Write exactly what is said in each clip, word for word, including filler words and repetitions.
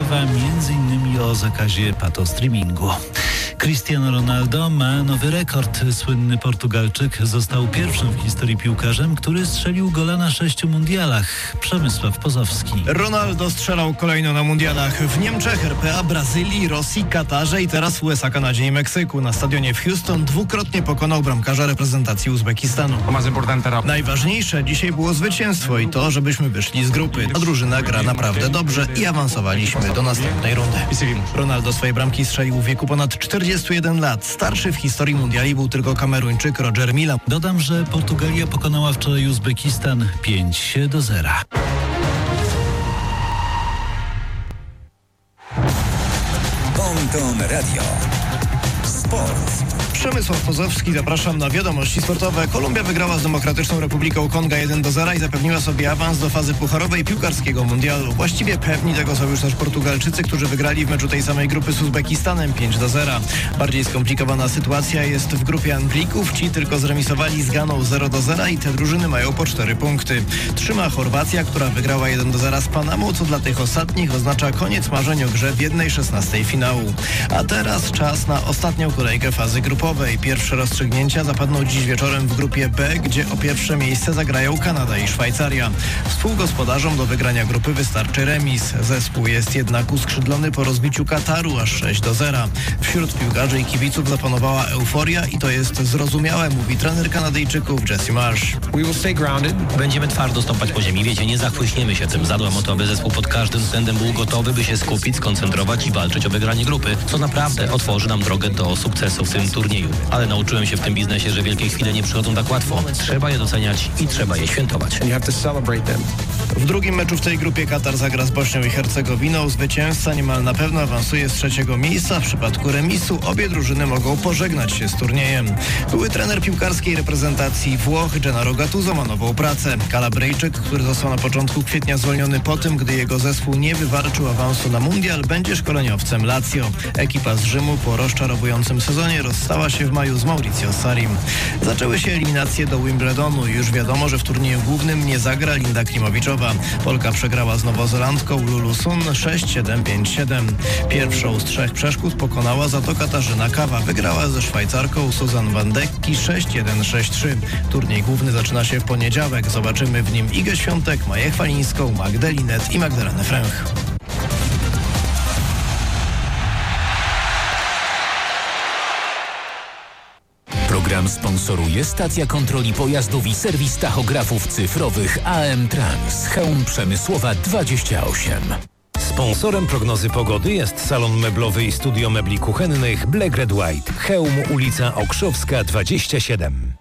mowa między innymi o zakazie patostreamingu. Cristiano Ronaldo ma nowy rekord. Słynny Portugalczyk został pierwszym w historii piłkarzem, który strzelił gola na sześciu mundialach. Przemysław Pozowski. Ronaldo strzelał kolejno na mundialach w Niemczech, R P A, Brazylii, Rosji, Katarze i teraz w U S A, Kanadzie i Meksyku. Na stadionie w Houston dwukrotnie pokonał bramkarza reprezentacji Uzbekistanu. Najważniejsze dzisiaj było zwycięstwo i to, żebyśmy wyszli z grupy. Ta drużyna gra naprawdę dobrze i awansowaliśmy do następnej rundy. Ronaldo swoje bramki strzelił w wieku ponad czterdziestu jeden lat. Starszy w historii mundiali był tylko Kameruńczyk Roger Milla. Dodam, że Portugalia pokonała wczoraj Uzbekistan pięć do zera. Bonton Radio. Sport. Przemysław Pozowski, zapraszam na wiadomości sportowe. Kolumbia wygrała z Demokratyczną Republiką Konga jeden do zera i zapewniła sobie awans do fazy pucharowej piłkarskiego mundialu. Właściwie pewni tego są już też Portugalczycy, którzy wygrali w meczu tej samej grupy z Uzbekistanem pięć do zera. Bardziej skomplikowana sytuacja jest w grupie Anglików. Ci tylko zremisowali z Ganą zero do zera i te drużyny mają po cztery punkty. Trzyma Chorwacja, która wygrała jeden do zera z Panamą, co dla tych ostatnich oznacza koniec marzeń o grze w jednej szesnastej finału. A teraz czas na ostatnią kolejkę fazy grupowej. Pierwsze rozstrzygnięcia zapadną dziś wieczorem w grupie B, gdzie o pierwsze miejsce zagrają Kanada i Szwajcaria. Współgospodarzom do wygrania grupy wystarczy remis. Zespół jest jednak uskrzydlony po rozbiciu Kataru aż sześć do zera. Wśród piłkarzy i kibiców zapanowała euforia i to jest zrozumiałe, mówi trener Kanadyjczyków Jesse Marsh. Będziemy twardo stąpać po ziemi. Wiecie, nie zachłyśniemy się tym. Zadbam o to, aby zespół pod każdym względem był gotowy, by się skupić, skoncentrować i walczyć o wygranie grupy, co naprawdę otworzy nam drogę do sukcesu w tym turnieju. Ale nauczyłem się w tym biznesie, że wielkie chwile nie przychodzą tak łatwo. Trzeba je doceniać i trzeba je świętować. W drugim meczu w tej grupie Katar zagra z Bośnią i Hercegowiną. Zwycięzca niemal na pewno awansuje z trzeciego miejsca. W przypadku remisu obie drużyny mogą pożegnać się z turniejem. Były trener piłkarskiej reprezentacji Włoch Gennaro Gattuso ma nową pracę. Kalabryjczyk, który został na początku kwietnia zwolniony po tym, gdy jego zespół nie wywalczył awansu na mundial, będzie szkoleniowcem Lazio. Ekipa z Rzymu po rozczarowującym sezonie rozstała się w maju z Maurizio Sarrim. Zaczęły się eliminacje do Wimbledonu i już wiadomo, że w turnieju głównym nie zagra Linda Klimowiczowa. Polka przegrała z nowozelandką Lulu Sun sześć siedem pięć siedem. Pierwszą z trzech przeszkód pokonała za to Katarzyna Kawa. Wygrała ze Szwajcarką Suzanne van Dekki sześć jeden sześć trzy. Turniej główny zaczyna się w poniedziałek. Zobaczymy w nim Igę Świątek, Maję Chwalińską, Magdę Linet i Magdalenę Fręch. Program sponsoruje stacja kontroli pojazdów i serwis tachografów cyfrowych A M Trans. Chełm Przemysłowa dwadzieścia osiem. Sponsorem prognozy pogody jest salon meblowy i studio mebli kuchennych Black Red White. Chełm, ulica Okrzowska dwadzieścia siedem.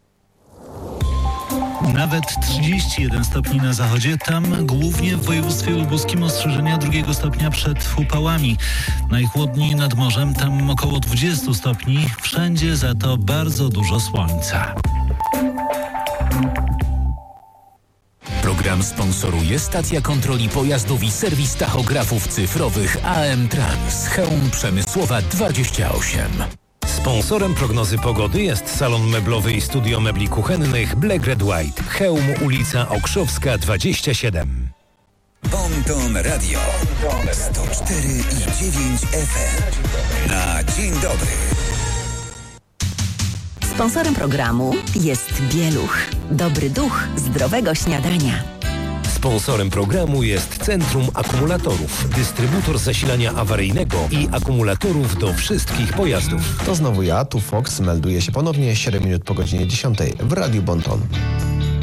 Nawet trzydzieści jeden stopni na zachodzie, tam głównie w województwie lubuskim ostrzeżenia drugiego stopnia przed upałami. Najchłodniej nad morzem, tam około dwadzieścia stopni, wszędzie za to bardzo dużo słońca. Program sponsoruje stacja kontroli pojazdów i serwis tachografów cyfrowych A M Trans. Chełm Przemysłowa dwadzieścia osiem. Sponsorem prognozy pogody jest salon meblowy i studio mebli kuchennych Black Red White. Chełm, ulica Okrzowska dwadzieścia siedem. Bonton Radio sto cztery i dziewięć F M. Na dzień dobry. Sponsorem programu jest Bieluch. Dobry duch zdrowego śniadania. Sponsorem programu jest Centrum Akumulatorów, dystrybutor zasilania awaryjnego i akumulatorów do wszystkich pojazdów. To znowu ja, tu Fox, melduje się ponownie siedem minut po godzinie dziesiątej w Radiu Bonton.